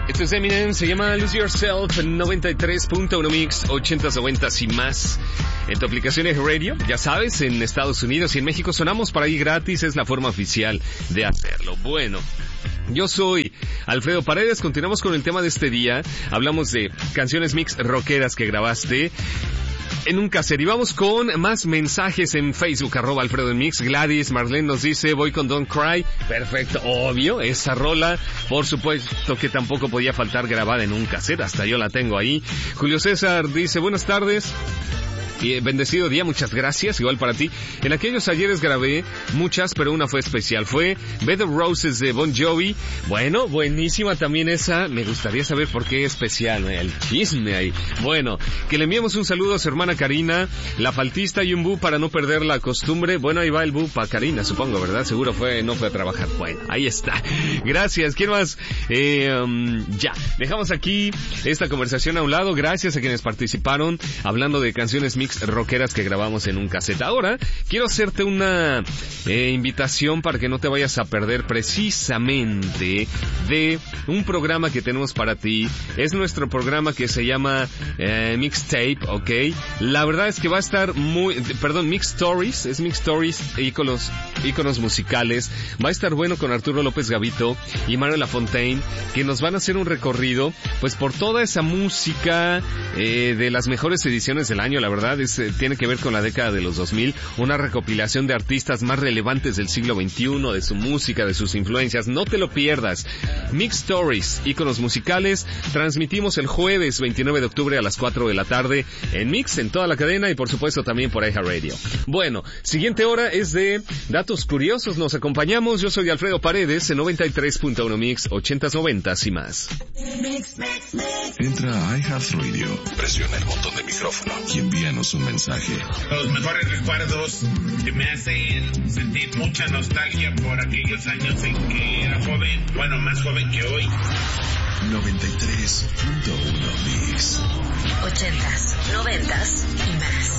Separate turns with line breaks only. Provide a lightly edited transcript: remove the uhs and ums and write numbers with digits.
Esto es Eminem, se llama Lose Yourself, 93.1 Mix, 80s, 90s y más. En tu aplicación es Radio, ya sabes, en Estados Unidos y en México sonamos para ahí gratis, es la forma oficial de hacerlo. Bueno, yo soy Alfredo Paredes, continuamos con el tema de este día. Hablamos de canciones mix rockeras que grabaste en un cassette. Y vamos con más mensajes en Facebook, @AlfredoMix. Gladys Marlene nos dice, voy con Don't Cry. Perfecto, obvio, esa rola, por supuesto que tampoco podía faltar grabada en un cassette, hasta yo la tengo ahí. Julio César dice, buenas tardes. Y bendecido día, muchas gracias, igual para ti. En aquellos ayeres grabé muchas, pero una fue especial. Fue Bed of Roses de Bon Jovi. Bueno, buenísima también esa. Me gustaría saber por qué especial, el chisme ahí. Bueno, que le enviamos un saludo a su hermana Karina, la faltista, y un bu para no perder la costumbre. Bueno, ahí va el bu para Karina, supongo, ¿verdad? Seguro no fue a trabajar. Bueno, ahí está. Gracias. ¿Quién más? Ya, dejamos aquí esta conversación a un lado. Gracias a quienes participaron hablando de canciones mix rockeras que grabamos en un cassette. Ahora quiero hacerte una invitación para que no te vayas a perder precisamente de un programa que tenemos para ti. Es nuestro programa que se llama Mixtape, ¿ok? La verdad es que va a estar Mix Stories, es Mix Stories, íconos musicales. Va a estar bueno con Arturo López Gavito y Mario Lafontaine, que nos van a hacer un recorrido pues por toda esa música de las mejores ediciones del año. La verdad tiene que ver con la década de los 2000, una recopilación de artistas más relevantes del siglo XXI, de su música, de sus influencias. No te lo pierdas. Mix Stories, íconos musicales, transmitimos el jueves 29 de octubre a las 4 de la tarde en Mix, en toda la cadena y por supuesto también por iHeartRadio. Bueno, siguiente hora es de datos curiosos, nos acompañamos. Yo soy Alfredo Paredes en 93.1 Mix, 80s, 90s y más.
Entra a iHeartRadio, presiona el botón de micrófono y envíanos un mensaje.
Los mejores recuerdos que me hacen sentir mucha nostalgia por aquellos años en que era joven, bueno, más joven que hoy.
93.1 Mix.
80s, 90s y más.